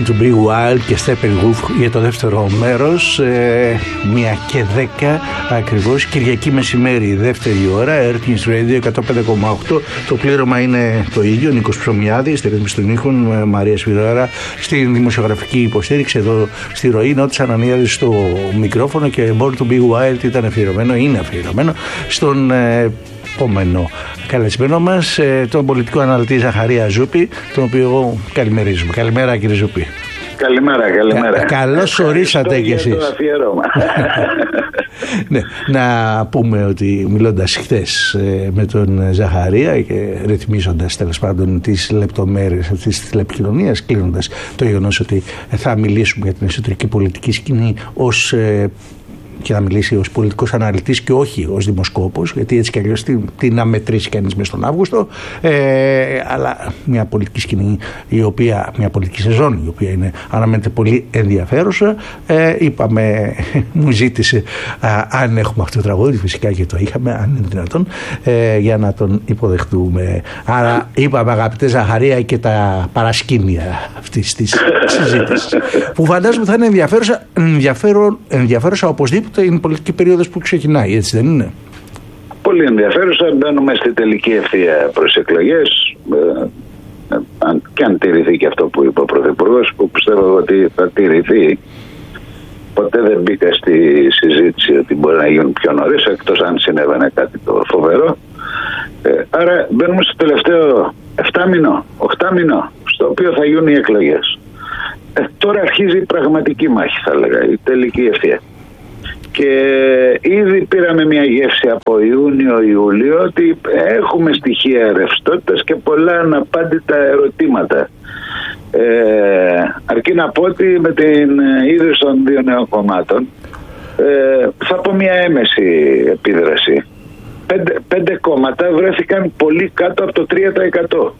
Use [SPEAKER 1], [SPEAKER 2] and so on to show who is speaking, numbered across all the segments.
[SPEAKER 1] to be Wild και Steppenwolf για το δεύτερο μέρος, 1:10 ακριβώς, Κυριακή μεσημέρι, δεύτερη ώρα, Earth News Radio 105,8. Το πλήρωμα είναι το ίδιο, Νίκος Ψωμιάδης, στη ρύθμιση των ήχων, Μαρία Σφιδάρα, στην δημοσιογραφική υποστήριξη εδώ στη ροή, Νότης Ανανίαδης στο μικρόφωνο και Born to be Wild ήταν αφιερωμένο, είναι αφιερωμένο στον επόμενο καλεσμένο μας, τον πολιτικό αναλυτή Ζαχαρία Ζούπη, τον οποίο εγώ καλημερίζουμε. Καλημέρα κύριε Ζούπη.
[SPEAKER 2] Καλημέρα.
[SPEAKER 1] Καλώς ορίσατε κι εσείς. Ναι, να πούμε ότι μιλώντας χθες με τον Ζαχαρία και ρυθμίζοντας τέλος πάντων τις λεπτομέρειες αυτής της τηλεπικοινωνίας, κλείνοντας το γεγονός ότι θα μιλήσουμε για την εσωτερική πολιτική σκηνή και να μιλήσει ως πολιτικός αναλυτής και όχι ως δημοσκόπος, γιατί έτσι κι αλλιώς τι να μετρήσει κανείς μες τον Αύγουστο, αλλά μια πολιτική σκηνή, μια πολιτική σεζόν η οποία είναι αναμένεται πολύ ενδιαφέρουσα. Είπαμε, μου ζήτησε αν έχουμε αυτό το τραγούδι, φυσικά και το είχαμε, αν είναι δυνατόν, για να τον υποδεχτούμε. Άρα είπαμε, αγαπητέ Ζαχαρία, και τα παρασκήνια αυτής της συζήτησης, που φαντάζομαι θα είναι ενδιαφέρουσα οπωσδήποτε. Είναι η πολιτική περίοδος που ξεκινάει, έτσι δεν είναι?
[SPEAKER 2] Πολύ ενδιαφέρουσα. Μπαίνουμε στη τελική ευθεία προς εκλογές, και αν τηρηθεί και αυτό που είπε ο Πρωθυπουργός, που πιστεύω ότι θα τηρηθεί. Ποτέ δεν μπήκα στη συζήτηση ότι μπορεί να γίνουν πιο νωρίς, εκτός αν συνέβαινε κάτι το φοβερό. Άρα μπαίνουμε στο τελευταίο 7 μήνο, στο οποίο θα γίνουν οι εκλογές. Τώρα αρχίζει η πραγματική μάχη, θα έλεγα, η τελική ευθεία. Και ήδη πήραμε μια γεύση από Ιούνιο-Ιούλιο ότι έχουμε στοιχεία ρευστότητας και πολλά αναπάντητα ερωτήματα. Αρκεί να πω ότι με την ίδρυση των δύο νέων κομμάτων θα πω μια έμεση επίδραση. 5 κόμματα βρέθηκαν πολύ κάτω από το 3%.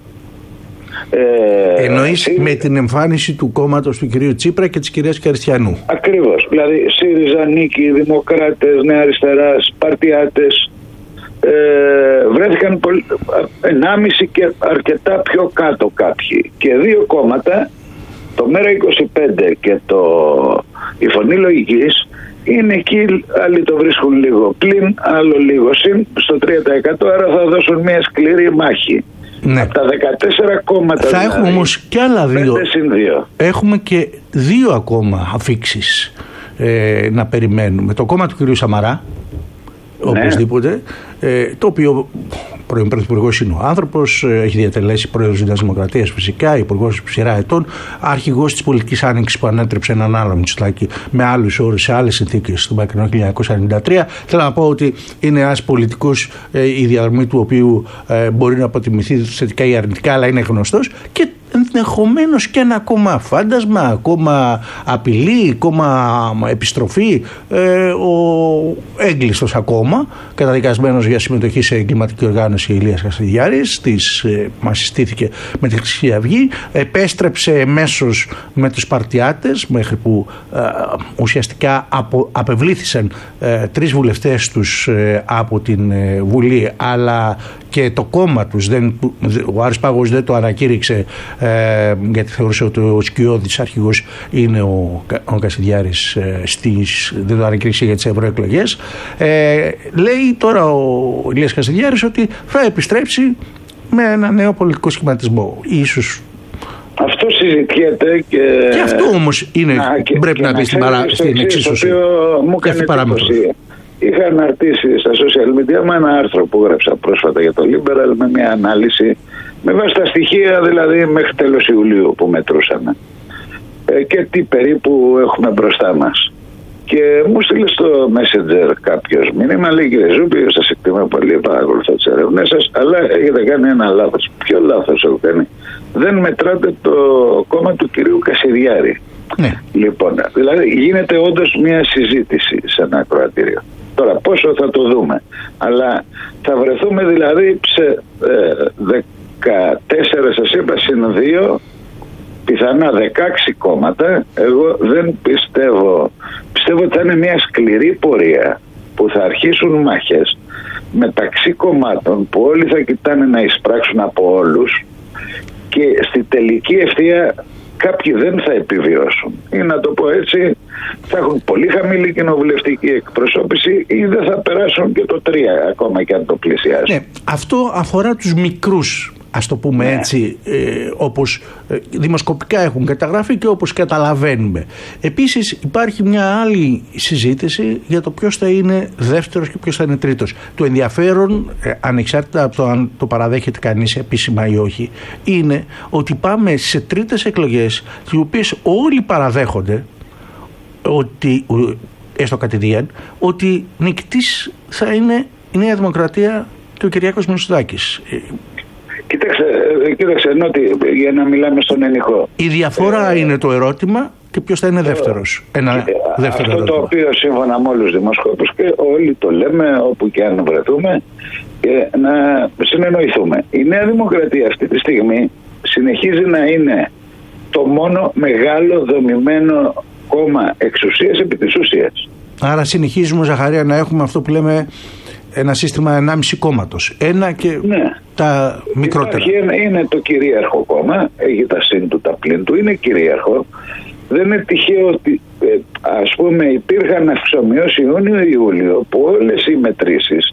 [SPEAKER 1] Εννοείς με την εμφάνιση του κόμματος του κυρίου Τσίπρα και της κυρίας Καριστιανού?
[SPEAKER 2] Ακριβώς. Δηλαδή ΣΥΡΙΖΑ, Νίκη, Δημοκράτες, Νέα Αριστερά, Σπαρτιάτες βρέθηκαν 1,5 και αρκετά πιο κάτω κάποιοι. Και 2 κόμματα, το ΜΕΡΑ25 και η Φωνή Λογικής, είναι εκεί, άλλοι το βρίσκουν λίγο πλην, άλλο λίγο συν, στο 3%, άρα θα δώσουν μια σκληρή μάχη. Ναι. Από τα 14 κόμματα
[SPEAKER 1] θα έχουμε όμως και άλλα
[SPEAKER 2] 2.
[SPEAKER 1] Έχουμε και 2 ακόμα αφίξεις να περιμένουμε. Το κόμμα του κυρίου Σαμαρά, ναι, οπωσδήποτε, το οποίο πρώην πρωθυπουργός είναι ο άνθρωπος, έχει διατελέσει πρόεδρος της Νέας Δημοκρατίας φυσικά, υπουργός σειρά ετών, αρχηγός της πολιτικής άνοιξης που ανέτρεψε έναν άλλο Μητσοτάκη με άλλους όρους, σε άλλες συνθήκες του μακρινό 1993. Θέλω να πω ότι είναι ένας πολιτικός η διαδρομή του οποίου μπορεί να αποτιμηθεί θετικά ή αρνητικά, αλλά είναι γνωστός, και ενδεχομένως και ένα ακόμα φάντασμα, ακόμα απειλή, ακόμα επιστροφή, ο έγκλειστος ακόμα, καταδικασμένος για συμμετοχή σε εγκληματική οργάνωση, Ηλίας Καστιδιάρης, μας συστήθηκε με τη Χρυσή Αυγή, επέστρεψε εμέσως με τους Σπαρτιάτες, μέχρι που ουσιαστικά απευλήθησαν 3 βουλευτές τους από την Βουλή, αλλά και το κόμμα τους, ο Άρης Πάγος δεν το ανακήρυξε, γιατί θεωρούσε ότι ο σκιώδης αρχηγός είναι ο Καστιδιάρης, δεν το ανακήρυξε για τις ευρωεκλογές. Λέει τώρα ο Ηλίας Καστιδιάρης ότι θα επιστρέψει με ένα νέο πολιτικό σχηματισμό. Ίσως
[SPEAKER 2] αυτό συζητιέται και
[SPEAKER 1] αυτό όμως είναι, πρέπει να μπει στην εξίσωση.
[SPEAKER 2] Μου έκανε εντύπωση. Είχα αναρτήσει στα social media με ένα άρθρο που έγραψα πρόσφατα για το Liberal, με μια ανάλυση με βάση τα στοιχεία, δηλαδή μέχρι τέλος Ιουλίου που μετρούσαμε, και τι περίπου έχουμε μπροστά μας. Και μου στείλε στο Messenger κάποιος μήνυμα, λέει: κύριε Ζούπη, σας εκτιμώ πολύ, παρακολουθώ τις ερευνές σας, αλλά έχετε κάνει ένα λάθος. Ποιο λάθος έχω κάνει? Δεν μετράτε το κόμμα του κυρίου Κασιδιάρη. Ναι. Λοιπόν, δηλαδή γίνεται όντως μια συζήτηση σε ένα ακροατήριο. Τώρα πόσο θα το δούμε, αλλά θα βρεθούμε δηλαδή σε 14, σας είπα, συν 2, πιθανά 16 κόμματα. Εγώ δεν πιστεύω ότι θα είναι μια σκληρή πορεία που θα αρχίσουν μάχες μεταξύ κομμάτων που όλοι θα κοιτάνε να εισπράξουν από όλους, και στη τελική ευθεία κάποιοι δεν θα επιβιώσουν, ή να το πω έτσι, θα έχουν πολύ χαμηλή κοινοβουλευτική εκπροσώπηση ή δεν θα περάσουν και το 3 ακόμα και αν το πλησιάσουν.
[SPEAKER 1] Ναι, αυτό αφορά τους μικρούς, ας το πούμε έτσι, όπως δημοσκοπικά έχουν καταγραφεί και όπως καταλαβαίνουμε. Επίσης υπάρχει μια άλλη συζήτηση για το ποιος θα είναι δεύτερος και ποιος θα είναι τρίτος. Το ενδιαφέρον, ανεξάρτητα από το αν το παραδέχεται κανείς επίσημα ή όχι, είναι ότι πάμε σε τρίτες εκλογές, τις οποίες όλοι παραδέχονται ότι, έστω κατηδίαν, ότι νικητής θα είναι η Νέα Δημοκρατία και ο Κυριάκος Μητσοτάκης.
[SPEAKER 2] Κοίταξε, Νότι, για να μιλάμε στον ενικό.
[SPEAKER 1] Η διαφορά είναι το ερώτημα και ποιος θα είναι δεύτερος.
[SPEAKER 2] Αυτό ερώτημα. Το οποίο σύμφωνα με όλους τους δημοσκόπους και όλοι το λέμε όπου και αν βρεθούμε, και να συνεννοηθούμε. Η Νέα Δημοκρατία αυτή τη στιγμή συνεχίζει να είναι το μόνο μεγάλο δομημένο κόμμα εξουσίας επί της ουσίας.
[SPEAKER 1] Άρα συνεχίζουμε, Ζαχαρία, να έχουμε αυτό που λέμε ένα σύστημα 1,5 κόμματος. Ένα και τα μικρότερα.
[SPEAKER 2] Είναι το κυρίαρχο κόμμα, έχει τα συν του, τα πλήν του, είναι κυρίαρχο. Δεν είναι τυχαίο ότι ας πούμε υπήρχαν αυξομοιώσεις Ιούνιο-Ιούλιο που όλες οι μετρήσεις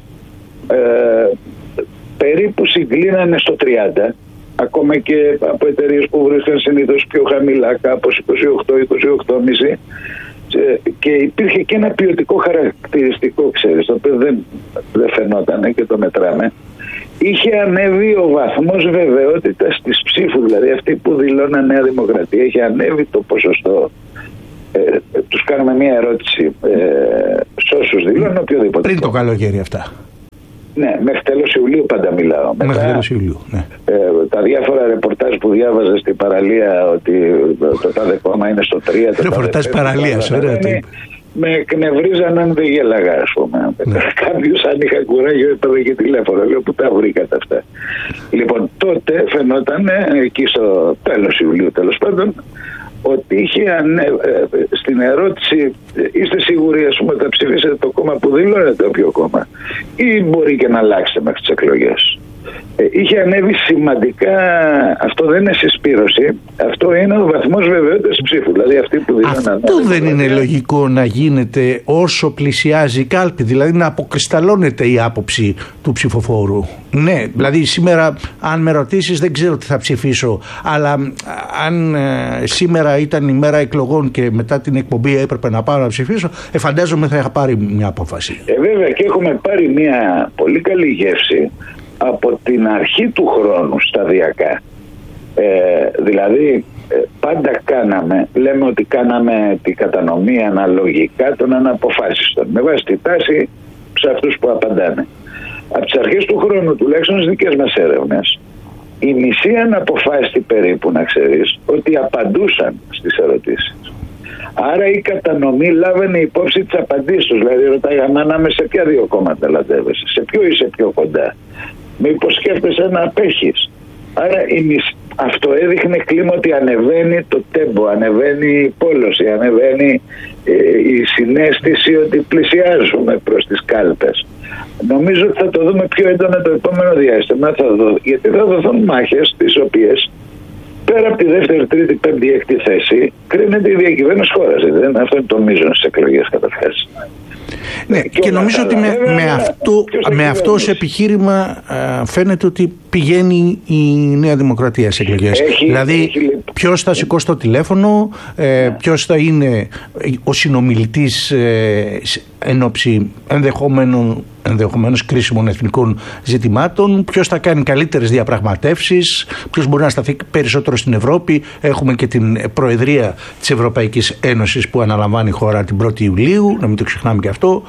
[SPEAKER 2] περίπου συγκλίνανε στο 30, ακόμα και από εταιρείες που βρίσκαν συνήθως πιο χαμηλά, κάπως 28-28,5, και υπήρχε και ένα ποιοτικό χαρακτηριστικό, ξέρεις, το οποίο δεν φαινόταν και το μετράμε. Είχε ανέβει ο βαθμός βεβαιότητας της ψήφου, δηλαδή αυτοί που δηλώναν Νέα Δημοκρατία, είχε ανέβει το ποσοστό. Τους κάνουμε μια ερώτηση σε όσους δηλώνουν οποιοδήποτε.
[SPEAKER 1] Πριν το καλοκαίρι αυτά.
[SPEAKER 2] Ναι, μέχρι τέλος Ιουλίου πάντα μιλάω.
[SPEAKER 1] Μέχρι τέλος Ιουλίου, ναι.
[SPEAKER 2] Τα διάφορα ρεπορτάζ που διάβαζα στην παραλία ότι το τάδε κόμμα είναι στο 3.
[SPEAKER 1] Ρεπορτάζ παραλίας, ωραία.
[SPEAKER 2] Με εκνευρίζαν αν δεν γέλαγα, ας πούμε. Ναι. Κάποιος αν είχα κουράγιο έπαιρνε και τηλέφωνο. Λέω που τα βρήκατε αυτά. Λοιπόν, τότε φαινόταν εκεί στο τέλος Ιουλίου, τέλος πάντων, ότι είχε στην ερώτηση είστε σίγουροι, ας πούμε, θα ψηφίσετε το κόμμα που δηλώνετε, όποιο κόμμα, ή μπορεί και να αλλάξετε μέχρι τις εκλογές. Είχε ανέβει σημαντικά. Αυτό δεν είναι συσπήρωση, αυτό είναι ο βαθμός βεβαιότητας ψήφου. Δηλαδή αυτοί που δηλώναν.
[SPEAKER 1] Αυτό δεν είναι λογικό να γίνεται όσο πλησιάζει η κάλπη, δηλαδή να αποκρισταλώνεται η άποψη του ψηφοφόρου. Ναι, δηλαδή σήμερα αν με ρωτήσεις δεν ξέρω τι θα ψηφίσω, αλλά αν σήμερα ήταν η μέρα εκλογών και μετά την εκπομπή έπρεπε να πάω να ψηφίσω, φαντάζομαι θα είχα πάρει μια απόφαση.
[SPEAKER 2] Βέβαια, και έχουμε πάρει μια πολύ καλή γεύση από την αρχή του χρόνου σταδιακά. Δηλαδή πάντα λέμε ότι κάναμε την κατανομή αναλογικά των αναποφάσιστων με βάση τη τάση σε αυτούς που απαντάνε. Από τις αρχές του χρόνου, τουλάχιστον στις δικές μας έρευνες, οι μισοί αναποφάσιστοι περίπου, να ξέρεις, ότι απαντούσαν στις ερωτήσεις. Άρα η κατανομή λάβαινε υπόψη τις απαντήσεις τους. Δηλαδή ρωτάγαμε ανάμεσα σε ποια δύο κόμματα λατρεύεσαι, σε ποιο είσαι πιο κοντά, μήπως σκέφτεσαι να απέχεις. Άρα αυτό έδειχνε κλίμα ότι ανεβαίνει το τέμπο, ανεβαίνει η πόλωση, ανεβαίνει η συναίσθηση ότι πλησιάζουμε προς τις κάλπες. Νομίζω ότι θα το δούμε πιο έντονα το επόμενο διάστημα, γιατί θα δοθούν μάχες τις οποίες πέρα από τη δεύτερη, τρίτη, πέμπτη, έκτη θέση κρίνεται η διακυβέρνηση χώρας. Αυτό είναι το μείζον στις εκλογές καταρχάς.
[SPEAKER 1] Ναι, και νομίζω ότι με αυτό ως επιχείρημα φαίνεται ότι πηγαίνει η Νέα Δημοκρατία σε εκλογές. Δηλαδή ποιος θα σηκώσει το τηλέφωνο, ποιος θα είναι ο συνομιλητής εν ώψη ενδεχομένως κρίσιμων εθνικών ζητημάτων, ποιος θα κάνει καλύτερες διαπραγματεύσεις, ποιος μπορεί να σταθεί περισσότερο στην Ευρώπη. Έχουμε και την Προεδρία της Ευρωπαϊκής Ένωσης που αναλαμβάνει η χώρα την 1η Ιουλίου, να μην το ξεχνάμε και αυτό.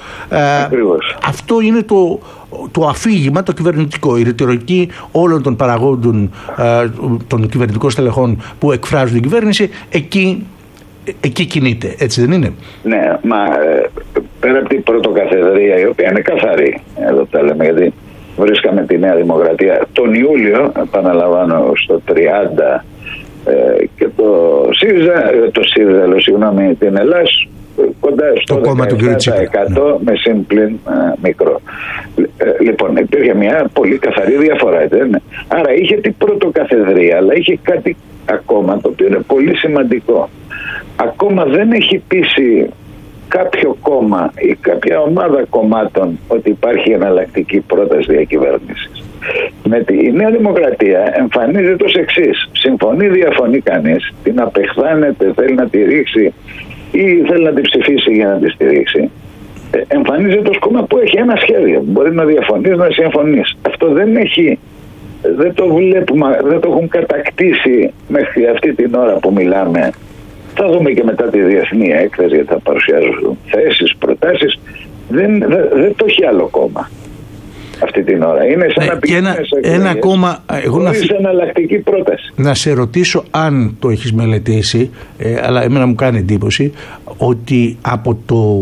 [SPEAKER 1] Αυτό είναι το αφήγημα το κυβερνητικό, η ρητορική όλων των παραγόντων των κυβερνητικών στελεχών που εκφράζουν την κυβέρνηση, εκεί κινείται, έτσι δεν είναι?
[SPEAKER 2] Ναι, μα πέρα από την πρωτοκαθεδρία, η οποία είναι καθαρή, εδώ τα λέμε, γιατί βρίσκαμε τη Νέα Δημοκρατία τον Ιούλιο, επαναλαμβάνω, στο 30, και την Ελλάς κοντά στο 17% με συμπλήν μικρό. Λοιπόν, υπήρχε μια πολύ καθαρή διαφορά, δεν? Άρα είχε την πρωτοκαθεδρία, αλλά είχε κάτι ακόμα, το οποίο είναι πολύ σημαντικό. Ακόμα δεν έχει πείσει κάποιο κόμμα ή κάποια ομάδα κομμάτων ότι υπάρχει εναλλακτική πρόταση διακυβέρνησης. Η Νέα Δημοκρατία εμφανίζεται ως εξής: συμφωνεί, διαφωνεί κανείς, την απεχθάνεται, θέλει να τη ρίξει ή θέλει να τη ψηφίσει για να τη στηρίξει. Εμφανίζεται ως κόμμα που έχει ένα σχέδιο. Μπορεί να διαφωνείς, να συμφωνείς. Αυτό δεν το βλέπουμε, δεν το έχουν κατακτήσει μέχρι αυτή την ώρα που μιλάμε. Θα δούμε και μετά τη διεθνή έκθεση, γιατί θα παρουσιάζουν θέσεις, προτάσεις. Δεν το έχει άλλο κόμμα αυτή την ώρα. Είναι σαν να πηγαίνει
[SPEAKER 1] ένα κόμμα
[SPEAKER 2] χωρίς εναλλακτική πρόταση.
[SPEAKER 1] Να σε ρωτήσω αν το έχεις μελετήσει, αλλά εμένα μου κάνει εντύπωση ότι από το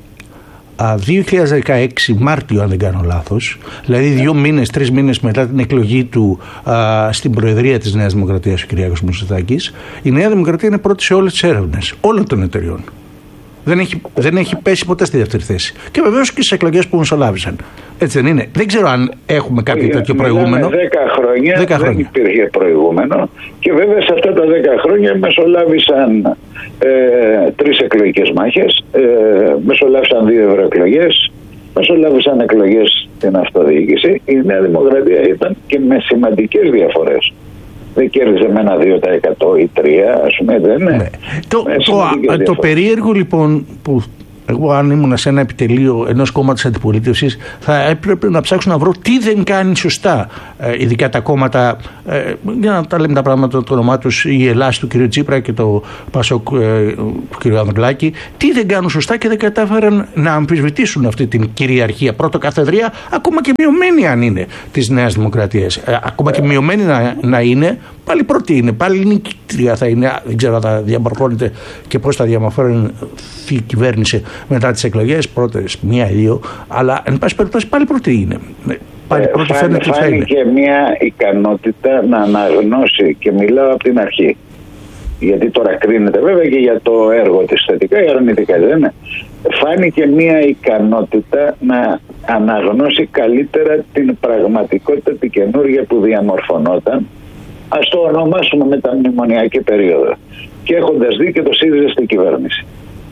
[SPEAKER 1] 2016 Μάρτιο, αν δεν κάνω λάθος, δηλαδή 3 μήνες μετά την εκλογή του στην Προεδρία της Νέας Δημοκρατίας, ο Κυριάκος Μητσοτάκης, η Νέα Δημοκρατία είναι πρώτη σε όλες τις έρευνες όλων των εταιριών. Δεν έχει πέσει ποτέ στη δεύτερη θέση. Και βεβαίως και στις εκλογές που μεσολάβησαν. Έτσι δεν είναι? Δεν ξέρω αν έχουμε κάποιο τέτοιο προηγούμενο.
[SPEAKER 2] 10 χρόνια δεν υπήρχε προηγούμενο. Και βέβαια σε αυτά τα 10 χρόνια μεσολάβησαν 3 εκλογικές μάχες, μεσολάβησαν 2 ευρωεκλογές, μεσολάβησαν εκλογές στην αυτοδιοίκηση. Η Νέα Δημοκρατία ήταν και με σημαντικές διαφορές. Δεν κέρδισε με 1-2% ή 3%, ας πούμε, δεν είναι.
[SPEAKER 1] Το περίεργο λοιπόν που εγώ, αν ήμουν σε ένα επιτελείο ενός κόμματος αντιπολίτευσης, θα έπρεπε να ψάξω να βρω τι δεν κάνει σωστά. Ειδικά τα κόμματα, για να τα λέμε τα πράγματα, το όνομά τους, η Ελλάς του κ. Τσίπρα και το Πασόκ του κ. Ανδρουλάκη, τι δεν κάνουν σωστά και δεν κατάφεραν να αμφισβητήσουν αυτή την κυριαρχία πρωτοκαθεδρία, ακόμα και μειωμένη αν είναι, της Νέας Δημοκρατίας. Ακόμα και μειωμένη να είναι, πάλι πρώτη είναι, πάλι νικήτρια θα είναι. Δεν ξέρω αν θα διαμορφώνεται και πώς θα διαμορφώνεται η κυβέρνηση μετά τις εκλογές, πρώτες 1-2, αλλά εν πάση περιπτώσει πάλι πρώτη είναι.
[SPEAKER 2] Φάνηκε μια ικανότητα να αναγνώσει, και μιλάω από την αρχή, γιατί τώρα κρίνεται βέβαια και για το έργο της θετικά ή αρνητικά, δεν είναι. Φάνηκε μια ικανότητα να αναγνώσει καλύτερα την πραγματικότητα την καινούργια που διαμορφωνόταν, ας το ονομάσουμε μεταμνημονιακή περίοδο, και έχοντας δει και το ΣΥΡΙΖΑ στην κυβέρνηση.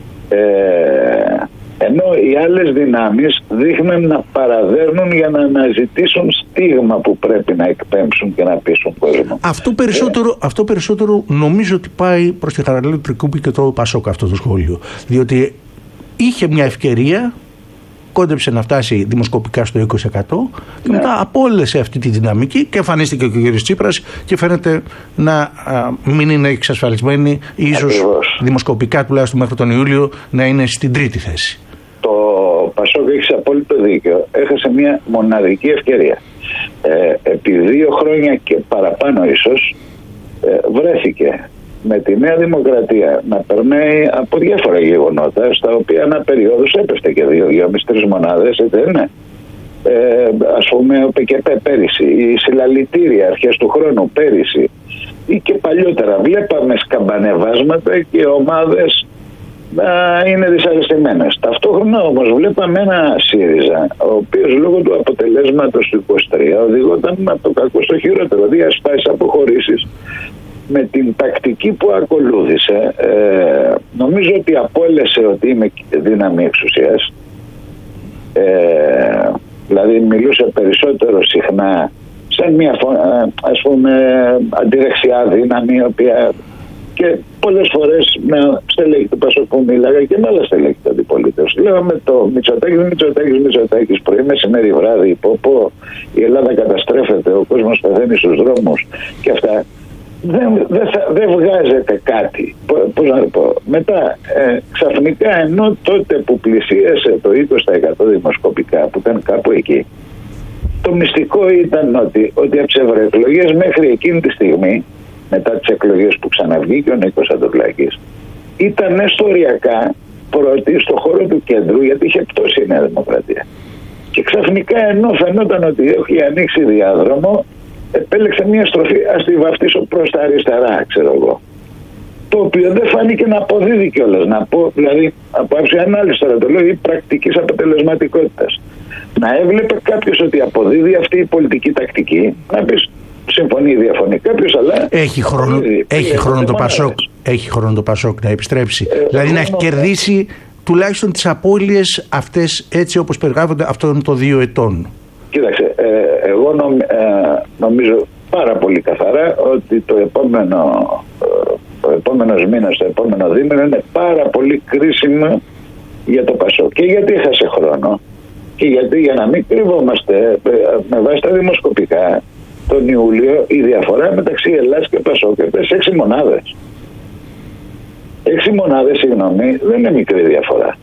[SPEAKER 2] Ενώ οι άλλες δυνάμεις δείχνουν να παραδέρνουν για να αναζητήσουν στίγμα που πρέπει να εκπέμψουν και να πείσουν κόσμο.
[SPEAKER 1] Αυτό περισσότερο νομίζω ότι πάει προς τη χαραλή του Τρικούπη και το Πασόκ αυτό το σχόλιο. Διότι είχε μια ευκαιρία, κόντεψε να φτάσει δημοσκοπικά στο 20% και μετά απόλυσε αυτή τη δυναμική και εμφανίστηκε και ο κ. Τσίπρας και φαίνεται να μην είναι εξασφαλισμένη, ίσως δημοσκοπικά τουλάχιστον μέχρι τον Ιούλιο να είναι στην 3η θέση.
[SPEAKER 2] Το Πασόκ, έχει απόλυτο δίκιο, έχασε μια μοναδική ευκαιρία. Επί 2 χρόνια και παραπάνω ίσως βρέθηκε με τη Νέα Δημοκρατία να περνάει από διάφορα γεγονότα, στα οποία ένα περίοδος έπεφτε και 2-3 μονάδες, έτσι δεν είναι. Ας πούμε ο ΠΚΠ πέρυσι, οι συλλαλητήρια αρχές του χρόνου πέρυσι ή και παλιότερα βλέπαμε σκαμπανεβάσματα και ομάδες να είναι δυσαρεστημένες. Ταυτόχρονα όμως βλέπαμε ένα ΣΥΡΙΖΑ, ο οποίος λόγω του αποτελέσματος του 23 οδηγόταν από το κακό στο χειρότερο, διασπάσεις, αποχωρήσεις. Με την τακτική που ακολούθησε, νομίζω ότι απόλυσε ότι είμαι δύναμη εξουσίας. Δηλαδή μιλούσε περισσότερο συχνά σαν μια ας πούμε αντιδεξιά δύναμη, η οποία και πολλές φορές με στελέχη του Πασόκ που μίλαγα και με άλλα στελέχη του αντιπολίτευσης. Λέγαμε το Μητσοτάκης πρωί, μεσημέρι, βράδυ, η Ελλάδα καταστρέφεται, ο κόσμος πεθαίνει στους δρόμους και αυτά. Δεν βγάζεται κάτι. Πώς να το πω. Μετά ξαφνικά, ενώ τότε που πλησίασε το 20% δημοσκοπικά, που ήταν κάπου εκεί, το μυστικό ήταν ότι από τις ευρωεκλογές μέχρι εκείνη τη στιγμή, μετά τις εκλογές που ξαναβγήκε ο Νίκος Αντρουλάκης, ήταν ιστοριακά πρώτη στο χώρο του κέντρου, γιατί είχε πτώσει η Νέα Δημοκρατία. Και ξαφνικά, ενώ φαινόταν ότι έχει ανοίξει διάδρομο, επέλεξε μια στροφή, ας τη βαφτίσω προς τα αριστερά, ξέρω εγώ. Το οποίο δεν φάνηκε να αποδίδει κιόλας. Να πω, δηλαδή, από άψη ανάλυση τώρα το λέω, ή πρακτικής αποτελεσματικότητας. Να έβλεπε κάποιος ότι αποδίδει αυτή η πολιτική τακτική, να πεις συμφωνεί ή διαφωνεί κάποιος, αλλά
[SPEAKER 1] έχει χρόνο το Πασόκ να επιστρέψει. Δηλαδή να έχει κερδίσει τουλάχιστον τις απώλειες αυτές, έτσι όπως περιγράφονται, αυτών των 2 ετών.
[SPEAKER 2] Κοίταξε, εγώ νομίζω πάρα πολύ καθαρά ότι το επόμενος μήνας, το επόμενο δίμηνο είναι πάρα πολύ κρίσιμο για το Πασόκ. Και γιατί έχασε χρόνο, και γιατί, για να μην κρυβόμαστε, με βάση τα δημοσκοπικά, τον Ιούλιο η διαφορά μεταξύ Ελλάδας και Πασόκ έπεσε 6 μονάδες. 6 μονάδες, συγγνώμη, δεν είναι μικρή διαφορά.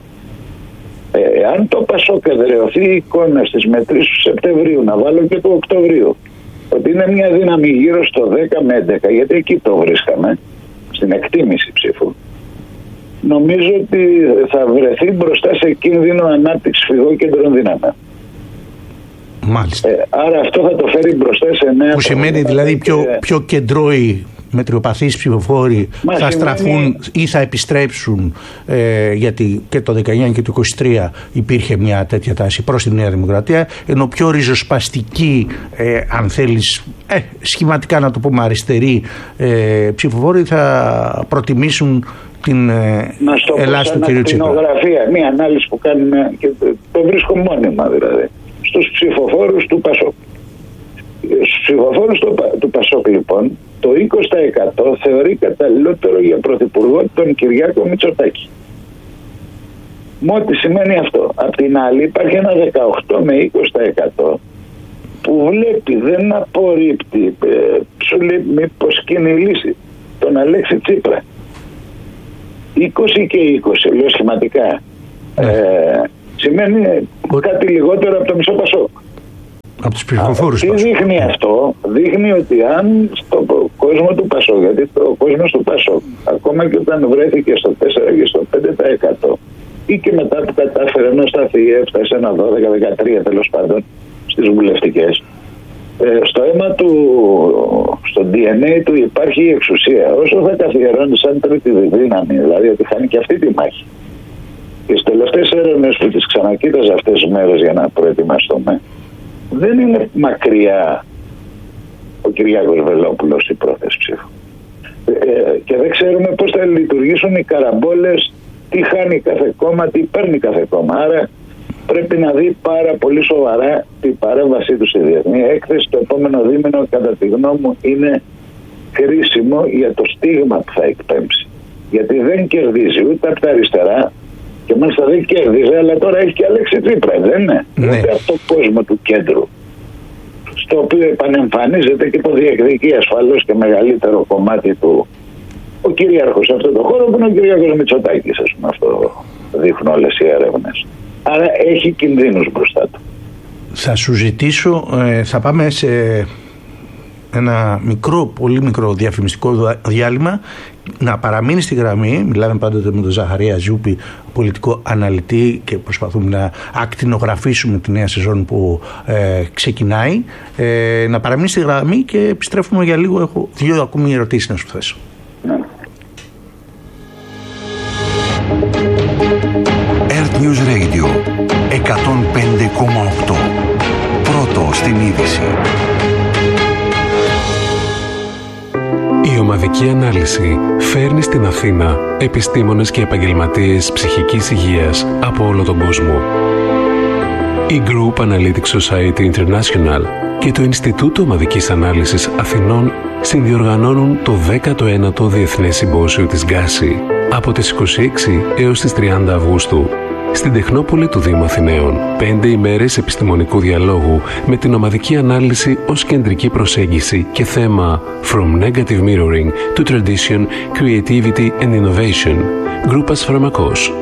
[SPEAKER 2] Αν το Πασόκ εδραιωθεί η εικόνα στις μετρήσεις του Σεπτεμβρίου, να βάλω και του Οκτωβρίου, ότι είναι μια δύναμη γύρω στο 10 με 11, γιατί εκεί το βρίσκαμε, στην εκτίμηση ψήφου, νομίζω ότι θα βρεθεί μπροστά σε κίνδυνο ανάπτυξη φυγόκεντρων δυνάμεων.
[SPEAKER 1] Μάλιστα.
[SPEAKER 2] Άρα αυτό θα το φέρει μπροστά σε νέα...
[SPEAKER 1] Που σημαίνει δηλαδή πιο κεντρώοι μετριοπαθείς ψηφοφόροι θα στραφούν ή θα επιστρέψουν, γιατί και το 19 και το 23 υπήρχε μια τέτοια τάση προς τη Νέα Δημοκρατία, ενώ πιο ριζοσπαστικοί, αν θέλεις σχηματικά να το πούμε αριστεροί ψηφοφόροι, θα προτιμήσουν την Ελλάδα του κ. Τσίπρα.
[SPEAKER 2] Μια ανάλυση που κάνουμε και το βρίσκω μόνιμα δηλαδή στους ψηφοφόρους του Πασόκ. Στους ψηφοφόρους του Πασόκ λοιπόν το 20% θεωρεί καταλληλότερο για πρωθυπουργό τον Κυριάκο Μητσοτάκη. Με ό,τι σημαίνει αυτό. Απ' την άλλη υπάρχει ένα 18 με 20% που βλέπει, δεν απορρίπτει, σου λέει μήπως και είναι η λύση, τον Αλέξη Τσίπρα. 20 και 20, λέω σχηματικά. Σημαίνει κάτι λιγότερο από το μισό Πασόκ.
[SPEAKER 1] Από τους ψηφοφόρους.
[SPEAKER 2] Τι δείχνει αυτό? Δείχνει ότι αν στο κόσμο του Πασόκ, γιατί το κόσμος του Πασόκ, ακόμα και όταν βρέθηκε στο 4 και στο 5% ή και μετά που κατάφερε να σταθεί, έφτασε ένα 12-13 τέλος πάντων στις βουλευτικές, στο αίμα του, στο DNA του υπάρχει η εξουσία. Όσο θα καθιερώνει σαν τρίτη δύναμη, δηλαδή ότι χάνει και αυτή τη μάχη. Και στις τελευταίες έρευνες που τις ξανακοίταζα αυτές τις μέρες για να προετοιμαστούμε, δεν είναι μακριά ο Κυριάκος Βελόπουλος η πρόθεση ψήφου. Και δεν ξέρουμε πώς θα λειτουργήσουν οι καραμπόλες, τι χάνει κάθε κόμμα, τι παίρνει κάθε κόμμα. Άρα πρέπει να δει πάρα πολύ σοβαρά την παρέμβασή του στη διεθνή έκθεση. Το επόμενο δίμηνο, κατά τη γνώμη μου, είναι κρίσιμο για το στίγμα που θα εκπέμψει. Γιατί δεν κερδίζει ούτε από τα αριστερά, και μάλιστα δεν κέρδιζε, αλλά τώρα έχει και Αλέξη Τσίπρα, δεν είναι?
[SPEAKER 1] Ναι.
[SPEAKER 2] Ούτε από το κόσμο του κέντρου, στο οποίο επανεμφανίζεται και το διεκδικεί ασφαλώς και μεγαλύτερο κομμάτι του ο κυρίαρχος σε αυτόν τον χώρο, που είναι ο Κυριάκος Μητσοτάκης, ας πούμε. Αυτό δείχνουν όλες οι έρευνες. Άρα έχει κινδύνους μπροστά του.
[SPEAKER 1] Θα σου ζητήσω, θα πάμε σε ένα πολύ μικρό διαφημιστικό διάλειμμα, να παραμείνει στη γραμμή. Μιλάμε πάντοτε με τον Ζαχαρία Ζούπη, πολιτικό αναλυτή, και προσπαθούμε να ακτινογραφήσουμε τη νέα σεζόν που ξεκινάει. Να παραμείνει στη γραμμή και επιστρέφουμε για λίγο. Έχω 2 ακόμη ερωτήσεις να σου θέσω.
[SPEAKER 3] Earth News Radio 105,8. Πρώτο στην είδηση.
[SPEAKER 4] Η ομαδική ανάλυση φέρνει στην Αθήνα επιστήμονες και επαγγελματίες ψυχικής υγείας από όλο τον κόσμο. Η Group Analytics Society International και το Ινστιτούτο Ομαδικής Ανάλυσης Αθηνών συνδιοργανώνουν το 19ο Διεθνές Συμπόσιο της Γκάση από τις 26 έως τις 30 Αυγούστου στην Τεχνόπολη του Δήμου Αθηναίων. 5 ημέρες επιστημονικού διαλόγου με την ομαδική ανάλυση ως κεντρική προσέγγιση και θέμα From Negative Mirroring to Tradition, Creativity and Innovation. Γκρούπας Φαρμακός.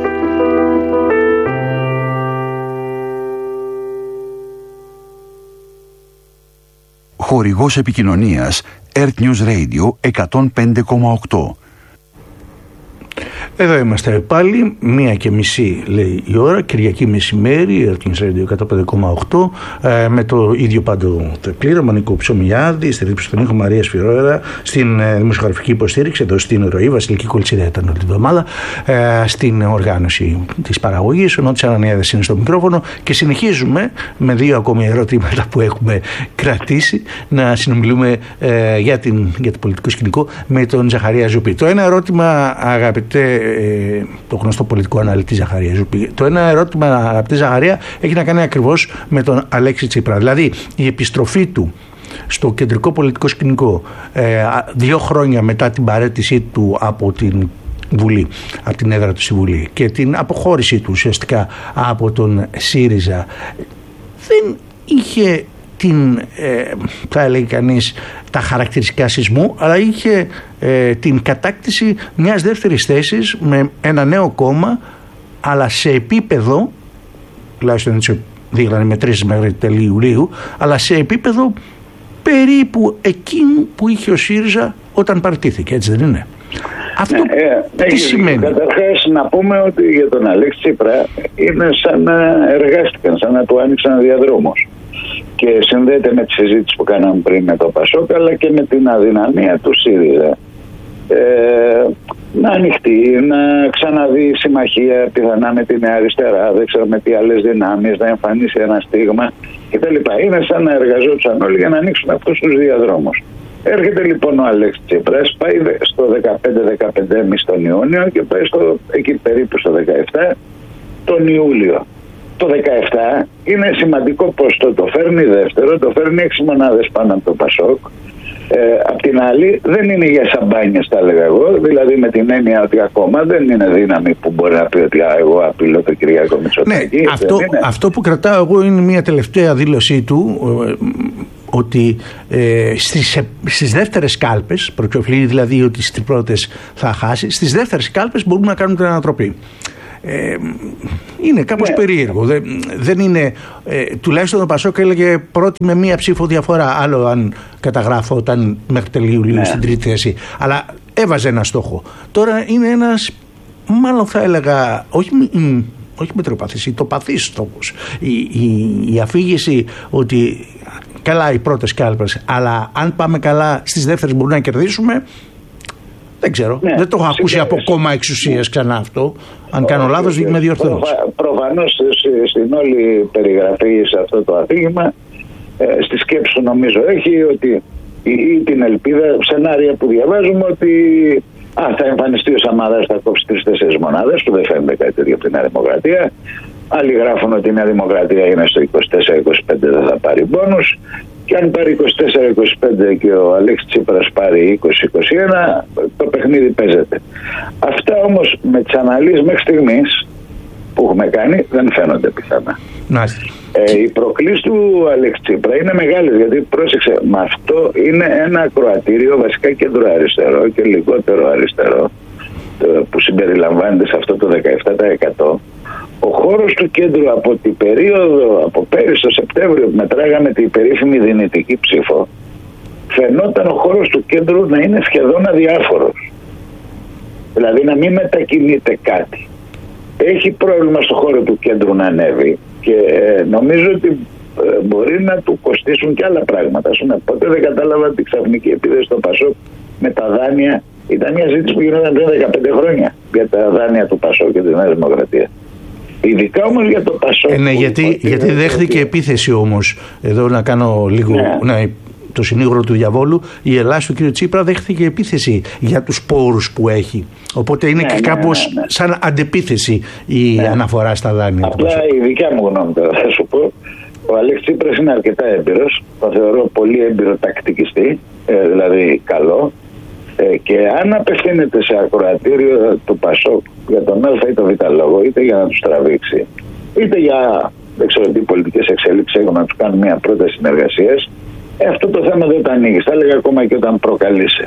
[SPEAKER 3] Χορηγός επικοινωνίας Earth News Radio 105,8.
[SPEAKER 1] Εδώ είμαστε πάλι, 1:30 λέει η ώρα, Κυριακή μεσημέρι, Earth News Radio 105,8, με το ίδιο πάντοτε πλήρωμα, Νίκο Ψωμιάδη, στη ρύθμιση των ήχων Μαρία Σφυρόεδρα, στην δημοσιογραφική υποστήριξη, εδώ στην ροή, Βασιλική Κολτσίδα ήταν όλη την εβδομάδα, στην οργάνωση της παραγωγής, ο Νότης Ανανιάδης είναι στο μικρόφωνο και συνεχίζουμε με 2 ακόμη ερωτήματα που έχουμε κρατήσει να συνομιλούμε για το πολιτικό σκηνικό με τον Ζαχαρία Ζουπή. Το ένα ερώτημα, αγαπητέ, το γνωστό πολιτικό αναλυτή Ζαχαρία Ζουπή, το ένα ερώτημα, αγαπητέ Ζαχαρία, έχει να κάνει ακριβώς με τον Αλέξη Τσίπρα. Δηλαδή η επιστροφή του στο κεντρικό πολιτικό σκηνικό 2 χρόνια μετά την παραίτησή του από την Βουλή, από την έδρα του στη Βουλή και την αποχώρησή του ουσιαστικά από τον ΣΥΡΙΖΑ, δεν είχε θα έλεγε κανείς τα χαρακτηριστικά σεισμού, αλλά είχε την κατάκτηση μιας δεύτερης θέσης με ένα νέο κόμμα, αλλά σε επίπεδο, τουλάχιστον έτσι δείχνανε μετρήσεις μέχρι τέλη Ιουλίου, αλλά σε επίπεδο περίπου εκείνου που είχε ο ΣΥΡΙΖΑ όταν παραιτήθηκε, έτσι δεν είναι? Αυτό τι σημαίνει?
[SPEAKER 2] Καταρχάς να πούμε ότι για τον Αλέξη Τσίπρα είναι σαν να εργάστηκαν, σαν να του άνοιξαν διαδρόμους. Και συνδέεται με τη συζήτηση που κάναμε πριν με το ΠΑΣΟΚ, αλλά και με την αδυναμία του ΣΥΡΙΖΑ να ανοιχτεί, να ξαναδεί συμμαχία πιθανά με τη Νέα Αριστερά, δεν ξέρω με τι άλλες δυνάμεις, να εμφανίσει ένα στίγμα κτλ. Είναι σαν να εργαζόντουσαν όλοι για να ανοίξουν αυτούς τους διαδρόμους. Έρχεται λοιπόν ο Αλέξης Τσίπρας, πάει στο 15-15,5 τον Ιούνιο και πάει εκεί περίπου στο 17 τον Ιούλιο. Το 17 είναι σημαντικό ποστό, το φέρνει δεύτερο, το φέρνει 6 μονάδες πάνω από το ΠΑΣΟΚ. Απ' την άλλη δεν είναι για σαμπάνιες, τα έλεγα εγώ, δηλαδή με την έννοια ότι ακόμα δεν είναι δύναμη που μπορεί να πει ότι εγώ απειλώ τον Κυριάκο Μητσοτάκη.
[SPEAKER 1] Ναι, αυτό που κρατάω εγώ είναι μια τελευταία δήλωσή του, ότι στις δεύτερες κάλπες, προκειοφλεί δηλαδή ότι στις πρώτες θα χάσει, στις δεύτερες κάλπες μπορούν να κάνουν την ανατροπή. Είναι κάπως περίεργο. Δεν είναι, τουλάχιστον ο Πασόκ έλεγε πρώτη με μία ψήφο διαφορά. Άλλο αν καταγράφονταν μέχρι τέλη Ιουλίου στην τρίτη θέση. Αλλά έβαζε ένα στόχο. Τώρα είναι ένας, μάλλον θα έλεγα, όχι μετριοπαθής, ηττοπαθής στόχος. Η αφήγηση ότι καλά οι πρώτες κάλπες, αλλά αν πάμε καλά στις δεύτερες μπορούμε να κερδίσουμε. Δεν ξέρω. Δεν το έχω ακούσει από κόμμα εξουσίας ξανά αυτό. Αν κάνω λάθος, με διορθώνεις.
[SPEAKER 2] Προφανώς στην όλη περιγραφή σε αυτό το αφήγημα, στη σκέψη του νομίζω έχει ότι ή την ελπίδα, σενάρια που διαβάζουμε ότι θα εμφανιστεί ο Σαμαράς, θα κόψει 3-4 μονάδες, που δεν φαίνεται κάτι τέτοιο από τη Νέα Δημοκρατία. Άλλοι γράφουν ότι η Νέα Δημοκρατία είναι στο 24-25, δεν θα πάρει μπόνους. Και αν πάρει 24-25 και ο Αλέξης Τσίπρας πάρει 20-21, το παιχνίδι παίζεται. Αυτά όμως με τις αναλύσεις μέχρι στιγμής που έχουμε κάνει δεν φαίνονται πιθανά. Οι προκλήσεις του Αλέξη Τσίπρα είναι μεγάλες, γιατί πρόσεξε, με αυτό είναι ένα ακροατήριο βασικά κέντρο αριστερό και λιγότερο αριστερό που συμπεριλαμβάνεται σε αυτό το 17%. Ο χώρος του κέντρου από την περίοδο, από πέρυσι το Σεπτέμβριο που μετράγαμε την περίφημη δυνητική ψήφο, φαινόταν ο χώρος του κέντρου να είναι σχεδόν αδιάφορος. Δηλαδή να μην μετακινείται κάτι. Έχει πρόβλημα στο χώρο του κέντρου να ανέβει και νομίζω ότι μπορεί να του κοστίσουν και άλλα πράγματα. Ποτέ δεν κατάλαβα την ξαφνική επίδεση στο ΠΑΣΟΚ με τα δάνεια. Ήταν μια ζήτηση που γινόταν πριν 15 χρόνια για τα δάνεια του ΠΑΣΟΚ και τη Νέα Δημοκρατία. Ειδικά όμως για το ΠΑΣΟΚ.
[SPEAKER 1] Γιατί δέχθηκε επίθεση όμως. Εδώ να κάνω λίγο το συνήγορο του διαβόλου. Η Ελλάδα του κ. Τσίπρα δέχθηκε επίθεση για τους πόρους που έχει. Οπότε είναι και κάπως σαν αντεπίθεση η αναφορά στα δάνεια.
[SPEAKER 2] Απλά η δικιά μου γνώμη τώρα θα σου πω. Ο Αλέξης Τσίπρας είναι αρκετά έμπειρος. Το θεωρώ πολύ έμπειρο τακτικιστή, δηλαδή καλό. Και αν απευθύνεται σε ακροατήριο του ΠΑΣΟΚ για τον Α ή τον Β λόγο, είτε για να τους τραβήξει, είτε για δεν ξέρω τι πολιτικές εξέλιξεις έχουν να τους κάνουν μια πρόταση συνεργασίας, αυτό το θέμα δεν το ανοίγει. Θα έλεγα ακόμα και όταν προκαλείσαι.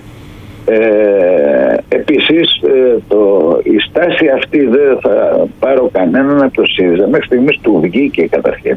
[SPEAKER 2] Επίσης, η στάση αυτή δεν θα πάρω κανέναν από το ΣΥΡΙΖΑ. Μέχρι στιγμής του βγήκε καταρχήν.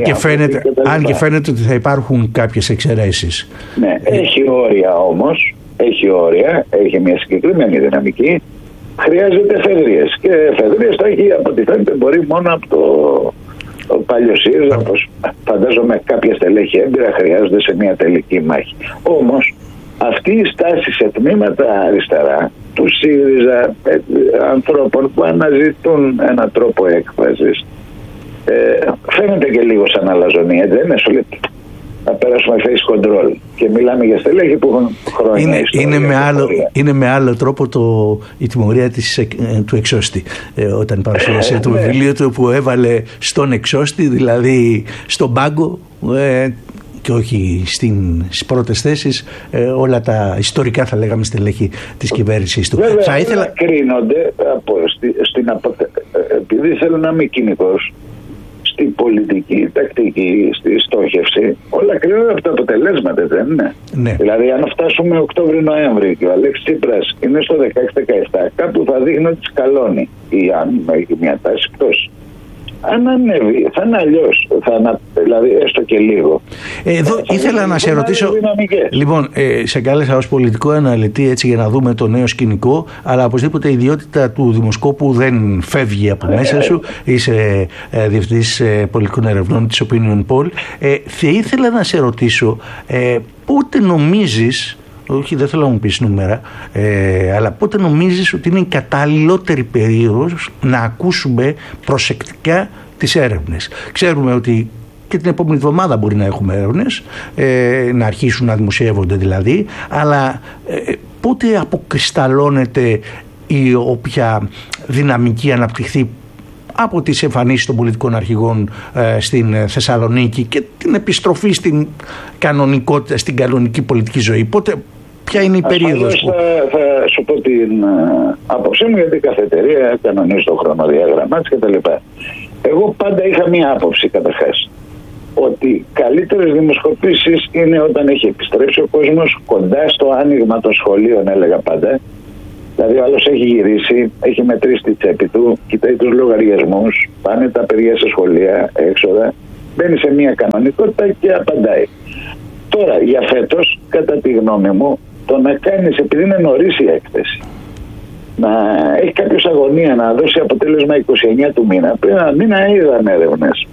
[SPEAKER 1] Αν και φαίνεται ότι θα υπάρχουν κάποιες εξαιρέσεις.
[SPEAKER 2] Ναι, έχει όρια όμως. έχει όρια, έχει μια συγκεκριμένη δυναμική, χρειάζεται εφεδρείες. Και εφεδρείες θα έχει, από ό,τι φαίνεται, μπορεί μόνο από το παλιό ΣΥΡΙΖΑ, όπως φαντάζομαι κάποια στελέχη έμπειρα χρειάζονται σε μια τελική μάχη. Όμως αυτή η στάση σε τμήματα αριστερά του ΣΥΡΙΖΑ, ανθρώπων που αναζητούν έναν τρόπο έκφρασης, φαίνεται και λίγο σαν αλαζονία, δεν είναι? Σου λέει να περάσουμε face control και μιλάμε για στελέχη που έχουν χρόνια
[SPEAKER 1] είναι με άλλο τρόπο η τιμωρία του εξώστη, όταν παρουσίασε το βιβλίο του, που έβαλε στον εξώστη, δηλαδή στον πάγκο, και όχι στις πρώτες θέσεις, όλα τα ιστορικά, θα λέγαμε, στελέχη της κυβέρνησης του.
[SPEAKER 2] Βέβαια, θα ήθελα... κρίνονται επειδή θέλω να είμαι κοινικός, στην πολιτική, τακτική, στη στόχευση, όλα κρίνονται από τα αποτελέσματα, δεν είναι?
[SPEAKER 1] Ναι.
[SPEAKER 2] Δηλαδή, αν φτάσουμε Οκτώβριο-Νοέμβριο και ο Αλέξης Τσίπρας είναι στο 16-17, κάπου θα δείχνει ότι σκαλώνει, ή αν έχει μια τάση πτώση. Αν ανέβει, θα είναι αλλιώς. Δηλαδή, έστω και λίγο.
[SPEAKER 1] Εδώ ήθελα να σε ρωτήσω. Λοιπόν, σε κάλεσα ως πολιτικό αναλυτή, έτσι, για να δούμε το νέο σκηνικό, αλλά οπωσδήποτε η ιδιότητα του δημοσκόπου δεν φεύγει από μέσα σου. Είσαι διευθυντής πολιτικών ερευνών της Opinion Poll. Θα ήθελα να σε ρωτήσω, πότε νομίζεις, όχι, δεν θέλω να μου πεις νούμερα, αλλά πότε νομίζεις ότι είναι η καταλληλότερη περίοδος να ακούσουμε προσεκτικά τις έρευνες? Ξέρουμε ότι και την επόμενη εβδομάδα μπορεί να έχουμε έρευνες, να αρχίσουν να δημοσιεύονται δηλαδή, αλλά πότε αποκρισταλώνεται η όποια δυναμική αναπτυχθεί από τις εμφανίσεις των πολιτικών αρχηγών στην Θεσσαλονίκη και την επιστροφή στην κανονικότητα, στην κανονική πολιτική ζωή? Ποια είναι η περίοδος που...
[SPEAKER 2] Θα σου πω την άποψή μου, γιατί κάθε εταιρεία κανονίζει το χρονοδιάγραμμά της κτλ. Εγώ πάντα είχα μία άποψη, καταρχάς, ότι καλύτερες δημοσκοπήσεις είναι όταν έχει επιστρέψει ο κόσμος κοντά στο άνοιγμα των σχολείων, έλεγα πάντα. Δηλαδή, ο άλλος έχει γυρίσει, έχει μετρήσει τη τσέπη του, κοιτάει τους λογαριασμούς, πάνε τα παιδιά σε σχολεία, έξοδα, μπαίνει σε μια κανονικότητα και απαντάει. Τώρα, για φέτος, κατά τη γνώμη μου, το να κάνεις, επειδή είναι νωρίς η έκθεση, να έχει κάποιος αγωνία να δώσει αποτέλεσμα 29 του μήνα, πριν ένα μήνα είδαμε έρευνες.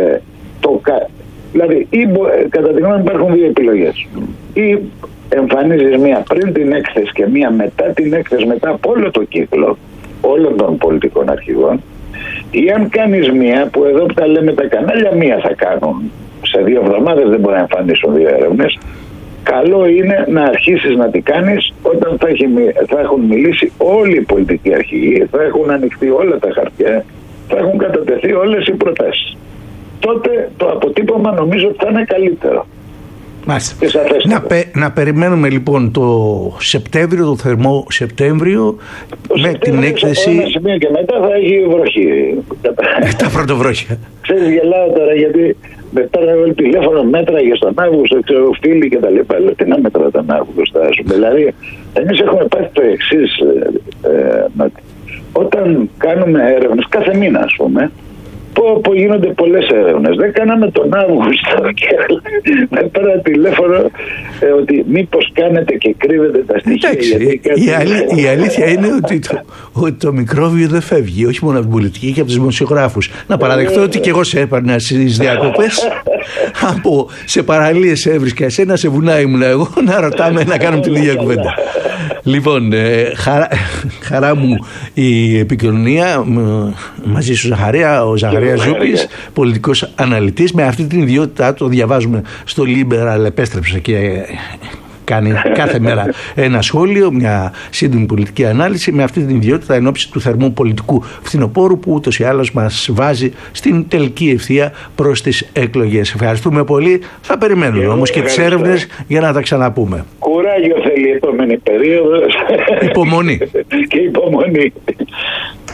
[SPEAKER 2] Δηλαδή, κατά τη γνώμη μου υπάρχουν δύο επιλογές. Ή εμφανίζεις μία πριν την έκθεση και μία μετά την έκθεση, μετά από όλο το κύκλο όλων των πολιτικών αρχηγών, ή αν κάνεις μία, που εδώ που τα λέμε τα κανάλια, μία θα κάνουν. Σε 2 εβδομάδες δεν μπορεί να εμφανίσουν 2 έρευνες. Καλό είναι να αρχίσεις να την κάνεις όταν θα έχουν μιλήσει όλοι οι πολιτικοί αρχηγοί, θα έχουν ανοιχτεί όλα τα χαρτιά, θα έχουν κατατεθεί όλες οι προτάσεις. Τότε το αποτύπωμα νομίζω ότι θα είναι καλύτερο.
[SPEAKER 1] Να περιμένουμε λοιπόν το Σεπτέμβριο, το θερμό Σεπτέμβριο, με την έκθεση.
[SPEAKER 2] Από ένα σημείο και μετά θα έχει βροχή.
[SPEAKER 1] Τα πρωτοβρόχια.
[SPEAKER 2] Ξέρεις, γελάω τώρα γιατί με παίρνω τηλέφωνο, μέτραγε στον Αύγουστο, ξέρω, φίλοι και τα λοιπά. Λέω, τι να μετρά τον Αύγουστο, ας πούμε. Δηλαδή, εμείς έχουμε πάθει το εξής, όταν κάνουμε έρευνες κάθε μήνα, ας πούμε, που γίνονται πολλές έρευνες. Δεν κάναμε τον Αύγουστο και με πέρα τηλέφωνο ότι μήπως κάνετε και κρύβετε τα στοιχεία.
[SPEAKER 1] Εντάξει, η αλήθεια είναι ότι το μικρόβιο δεν φεύγει, όχι μόνο από την πολιτική και από τους δημοσιογράφους. Να παραδεχτώ ότι και εγώ σε έπαιρνα στις διακοπές, σε παραλίες έβρισκα εσένα, σε βουνά ήμουν εγώ, να ρωτάμε, να κάνουμε την ίδια κουβέντα. Λοιπόν, χαρά μου η επικοινωνία μαζί σου, Ζαχαρία, ο Ζαχαρίας Ζούπης, πολιτικός αναλυτής. Με αυτή την ιδιότητά το διαβάζουμε στο Liberal, επέστρεψε και κάνει κάθε μέρα ένα σχόλιο, μια σύντομη πολιτική ανάλυση, με αυτή την ιδιότητα εν ώψη του θερμού πολιτικού φθινοπόρου που ούτως ή άλλως μας βάζει στην τελική ευθεία προς τις εκλογές. Ευχαριστούμε πολύ. Θα περιμένουμε όμως και τις έρευνες για να τα ξαναπούμε.
[SPEAKER 2] Κουράγιο θέλει η επόμενη περίοδος.
[SPEAKER 1] Υπομονή.
[SPEAKER 2] Και υπομονή.